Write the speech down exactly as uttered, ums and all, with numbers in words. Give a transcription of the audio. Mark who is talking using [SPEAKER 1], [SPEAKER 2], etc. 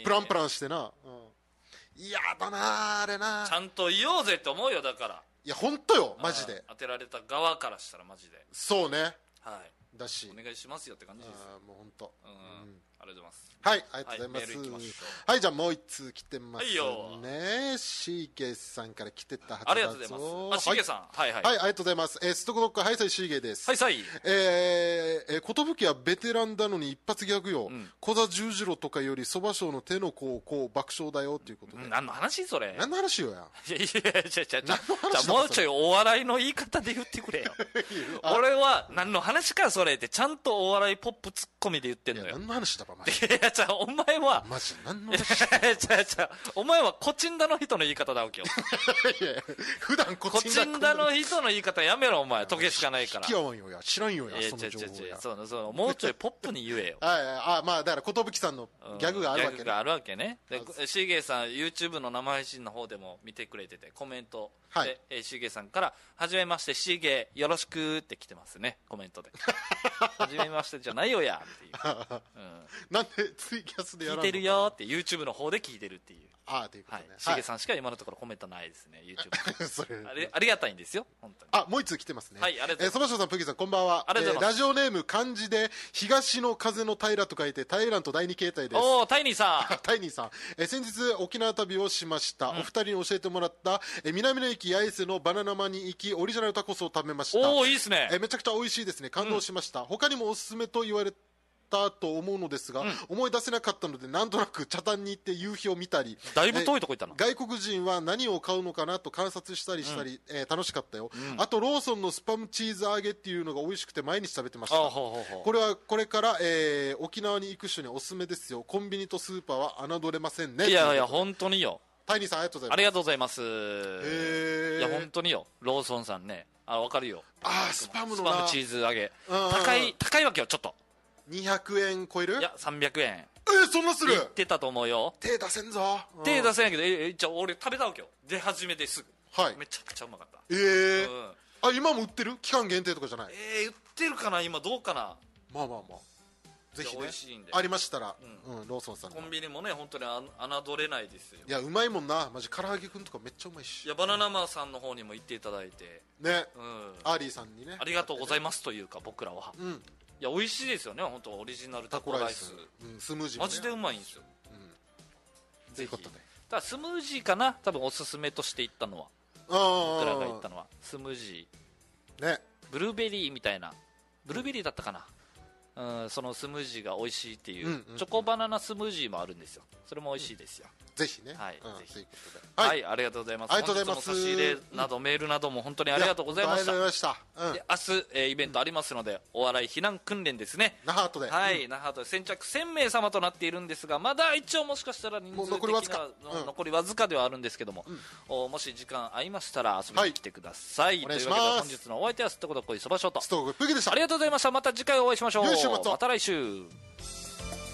[SPEAKER 1] プランプランしてな、うん、嫌だなあれな。
[SPEAKER 2] ちゃんと言おうぜって思うよ。だから
[SPEAKER 1] いや本当よマジで。
[SPEAKER 2] 当てられた側からしたらマジで
[SPEAKER 1] そうね。
[SPEAKER 2] はい
[SPEAKER 1] だし
[SPEAKER 2] お願いしますよって感じです。
[SPEAKER 1] あもう本当、
[SPEAKER 2] うん、うん、ありがとうございます。
[SPEAKER 1] はいありがとうございます。
[SPEAKER 2] はい、メール行きましょう。
[SPEAKER 1] はいじゃあもう一通来てますね。
[SPEAKER 2] はいよ
[SPEAKER 1] シーゲさんから来てたはずだぞ。
[SPEAKER 2] ありがとうございます。あ、シーゲさん、はい、はいはい、
[SPEAKER 1] はい、ありがとうございます。えー、ストコドックハイサイシーゲです。
[SPEAKER 2] はいさい。
[SPEAKER 1] えー、えー、ことぶきはベテランだのに一発ギャグよ、
[SPEAKER 2] うん、
[SPEAKER 1] 小座十字路とかよりそば賞の手の甲をこう爆笑だよっていうことで、
[SPEAKER 2] うん、何の話それ。
[SPEAKER 1] 何の話よや。
[SPEAKER 2] いやいやいやじゃじゃじゃ
[SPEAKER 1] 何の話だ
[SPEAKER 2] じゃもうちょいお笑いの言い方で言ってくれよ俺は何の話かそれってちゃんとお笑いポップツッコミで言ってんのよ。
[SPEAKER 1] 何の話だばマジ
[SPEAKER 2] いやじゃあお前は
[SPEAKER 1] マジ何の話
[SPEAKER 2] じゃじゃお前はコチンダの人の言い方だわけよ
[SPEAKER 1] いやいや普段コ
[SPEAKER 2] コ
[SPEAKER 1] チン
[SPEAKER 2] チンダの人の言い方やめろお前トゲしかないから。
[SPEAKER 1] 聞き合わんよや知らんよや
[SPEAKER 2] いや
[SPEAKER 1] その情報や。
[SPEAKER 2] 違う違う違うそうそうもうちょいポップに言えよ
[SPEAKER 1] はいあまあだから寿さんのギャグがあるわけね、
[SPEAKER 2] ギャグがあるわけね。でシーゲーさん YouTube の生配信の方でも見てくれててコメントで、はいえー、シーゲーさんからはじめましてシーゲーよろしくって来てますねコメントではじめましてじゃないよやっていう、
[SPEAKER 1] うん、なんでツイキャスでやらんの
[SPEAKER 2] 聞いてるよって YouTube の方で聞いてるっていう。
[SPEAKER 1] ああということね、
[SPEAKER 2] はい、シゲさんしか今のところコメントないですね YouTube
[SPEAKER 1] それ
[SPEAKER 2] あれありがたいんですよ本当に。
[SPEAKER 1] あもう一通来てますね。
[SPEAKER 2] はいありがとうございます。
[SPEAKER 1] えー、そばしょうさんプギさんこんばんは。
[SPEAKER 2] ありがとうございます。
[SPEAKER 1] えー、ラジオネーム漢字で東の風の平と書いて平と第二形態です。
[SPEAKER 2] おおタイニーさん
[SPEAKER 1] タイニーさん、えー、先日沖縄旅をしました、うん、お二人に教えてもらった、えー、南の駅八重洲のバナナマンに行きオリジナルタコスを食べました。
[SPEAKER 2] おおいいですね、
[SPEAKER 1] えー、めちゃくちゃ美味しいですね感動しました、うん、他にもおすすめと言われたと思うのですが、うん、思い出せなかったのでなんとなく茶炭に行って夕日を見たり。
[SPEAKER 2] だいぶ遠いとこ行ったな。
[SPEAKER 1] 外国人は何を買うのかなと観察したりしたり、うんえー、楽しかったよ、うん、あとローソンのスパムチーズ揚げっていうのが美味しくて毎日食べてました。
[SPEAKER 2] ほうほうほう
[SPEAKER 1] これはこれから、えー、沖縄に行く人におすすめですよ。コンビニとスーパーは侮れませんね。
[SPEAKER 2] いやいや本当によ
[SPEAKER 1] タイニーさんありがとうございます。
[SPEAKER 2] ありがとうございます。
[SPEAKER 1] へ
[SPEAKER 2] いや本当によローソンさんねあ分かるよ。
[SPEAKER 1] ああスパムの
[SPEAKER 2] スパムチーズ揚げ高い高いわけよちょっと
[SPEAKER 1] にひゃくえん超える。
[SPEAKER 2] いやさんびゃくえん。
[SPEAKER 1] えー、そんなする
[SPEAKER 2] 言ってたと思うよ。
[SPEAKER 1] 手出せんぞ、
[SPEAKER 2] うん、手出せんやけどえじゃあ俺食べたわけよ出始めですぐ、
[SPEAKER 1] はい、
[SPEAKER 2] めちゃくちゃうまかった。
[SPEAKER 1] ええーうん、あ今も売ってる期間限定とかじゃない。
[SPEAKER 2] えー、売ってるかな今どうかな。
[SPEAKER 1] まあまあまあぜひね
[SPEAKER 2] 美味しいんで
[SPEAKER 1] ありましたら、
[SPEAKER 2] うん
[SPEAKER 1] うん、ローソンさん
[SPEAKER 2] コンビニもね本当に侮れないですよ。
[SPEAKER 1] いやうまいもんなマジ唐揚げくんとかめっちゃうまいし。
[SPEAKER 2] いやバナナマンさんの方にも行っていただいて
[SPEAKER 1] ね、
[SPEAKER 2] うん、
[SPEAKER 1] アーリーさんにね
[SPEAKER 2] ありがとうございますというか僕らは、うん、いや美味しいですよね本当オリジナルタコライス、
[SPEAKER 1] うん、スムージーも、ね、
[SPEAKER 2] マジでうまいんですよ、うん、ぜひ
[SPEAKER 1] ことで
[SPEAKER 2] ただスムージーかな多分おすすめとして行ったのは僕らが行ったのはスムージ
[SPEAKER 1] ーね
[SPEAKER 2] ブルーベリーみたいなブルーベリーだったかな、うん、そのスムージーが美味しいっていう、うんうんうん、チョコバナナスムージーもあるんですよ。それも美味しいですよ、
[SPEAKER 1] うん、ぜひね
[SPEAKER 2] はい、
[SPEAKER 1] うん、
[SPEAKER 2] ぜひ
[SPEAKER 1] ということで
[SPEAKER 2] はい、はい、ありがとうございます。
[SPEAKER 1] ありがとうございます。
[SPEAKER 2] 本日の差し入れなど、うん、メールなども本当にありがとうございました。
[SPEAKER 1] ありがとうございました、うん、
[SPEAKER 2] で明日、えー、イベントありますので、うん、お笑い避難訓練ですね
[SPEAKER 1] 那覇とで
[SPEAKER 2] はい、うん、那覇とで先着せんめい様となっているんですがまだ一応もしかしたら人数的な
[SPEAKER 1] 残りわずか、
[SPEAKER 2] うん、残りわずかではあるんですけども、うん、おもし時間合いましたら遊びに来てください、
[SPEAKER 1] はい、
[SPEAKER 2] というわけで本日のお相手はすっとこどっこいそばショート
[SPEAKER 1] ストークプギでした。
[SPEAKER 2] ありがとうございました。また次回お会いしましょう。
[SPEAKER 1] 良い週末を
[SPEAKER 2] また来週。